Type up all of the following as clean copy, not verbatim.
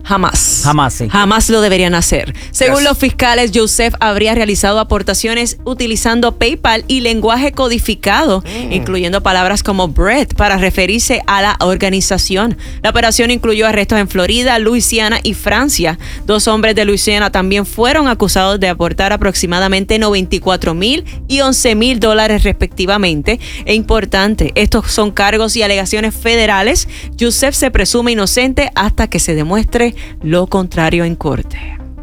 Jamás. Jamás, sí. Jamás lo deberían hacer. Según los fiscales, Joseph habría realizado aportaciones utilizando PayPal y lenguaje codificado, incluyendo palabras como bread para referirse a la organización. La operación incluyó arrestos en Florida, Luisiana y Francia. 2 hombres de Luisiana también fueron acusados de aportar aproximadamente $94,000 y $11,000 respectivamente. E importante, estos son cargos y alegaciones federales. Joseph se presume inocente hasta que se demuestre lo contrario en corte.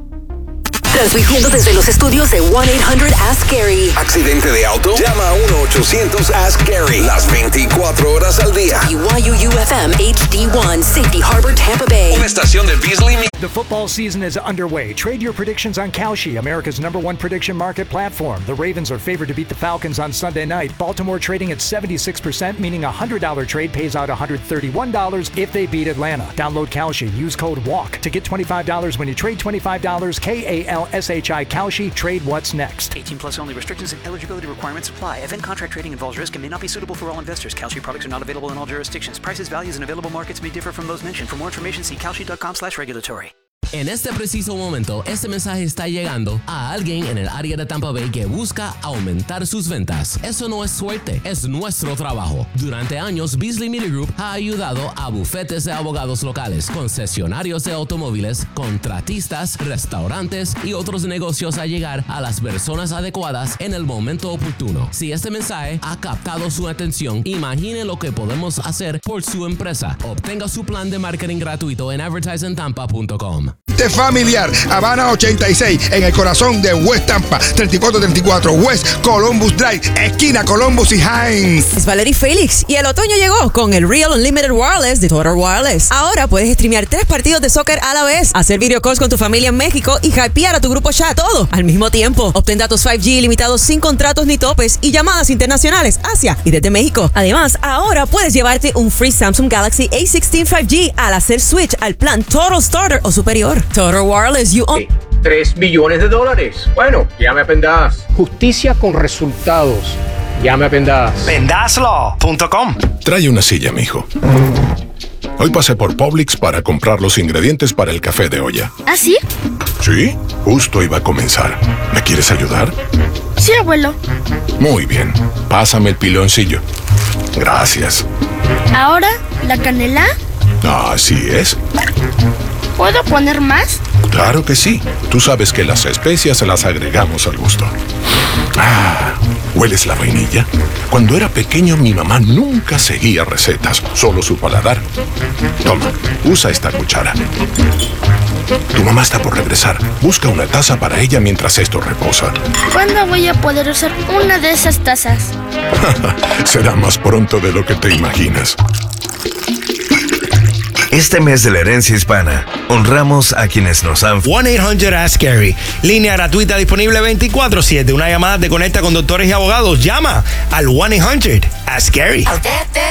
Transmitiendo desde los estudios de 1-800-ASK-GARY. ¿Accidente de auto? Llama a 1-800-ASK-GARY. Las 24 horas al día. BYU-UFM HD1, Safety Harbor, Tampa Bay. Una estación de Beasley. The football season is underway. Trade your predictions on Kalshi, America's #1 prediction market platform. The Ravens are favored to beat the Falcons on Sunday night. Baltimore trading at 76%, meaning a $100 trade pays out $131 if they beat Atlanta. Download Kalshi. Use code WALK to get $25 when you trade $25. KALSHI Kalshi. Trade what's next. 18 plus only. Restrictions and eligibility requirements apply. Event contract trading involves risk and may not be suitable for all investors. Kalshi products are not available in all jurisdictions. Prices, values, and available markets may differ from those mentioned. For more information, see kalshi.com/regulatory. En este preciso momento, este mensaje está llegando a alguien en el área de Tampa Bay que busca aumentar sus ventas. Eso no es suerte, es nuestro trabajo. Durante años, Beasley Media Group ha ayudado a bufetes de abogados locales, concesionarios de automóviles, contratistas, restaurantes y otros negocios a llegar a las personas adecuadas en el momento oportuno. Si este mensaje ha captado su atención, imagine lo que podemos hacer por su empresa. Obtenga su plan de marketing gratuito en advertisingtampa.com. Familiar, Habana 86, en el corazón de West Tampa, 3434 West Columbus Drive, esquina Columbus y Hines. Es Valerie Félix y el otoño llegó con el Real Unlimited Wireless de Total Wireless. Ahora puedes streamear 3 partidos de soccer a la vez, hacer video calls con tu familia en México y hypear a tu grupo chat, todo al mismo tiempo. Obtén datos 5G ilimitados sin contratos ni topes y llamadas internacionales hacia y desde México. Además, ahora puedes llevarte un free Samsung Galaxy A16 5G al hacer switch al plan Total Starter o superior. Total Wireless, you own... $3 billones. Bueno, llame a Pendas. Justicia con resultados. Llame a Pendas. Pendaslaw.com. Trae una silla, mijo. Hoy pasé por Publix para comprar los ingredientes para el café de olla. ¿Ah, sí? Sí, justo iba a comenzar. ¿Me quieres ayudar? Sí, abuelo. Muy bien. Pásame el piloncillo. Gracias. ¿Ahora la canela? Así es. ¿Puedo poner más? Claro que sí. Tú sabes que las especias se las agregamos al gusto. Ah, ¿hueles la vainilla? Cuando era pequeño mi mamá nunca seguía recetas, solo su paladar. Toma, usa esta cuchara. Tu mamá está por regresar. Busca una taza para ella mientras esto reposa. ¿Cuándo voy a poder usar una de esas tazas? Será más pronto de lo que te imaginas. Este mes de la herencia hispana, honramos a quienes nos han... 1-800-ASK-GARY. Línea gratuita disponible 24/7. Una llamada te conecta con doctores y abogados. Llama al 1-800-ASK-GARY.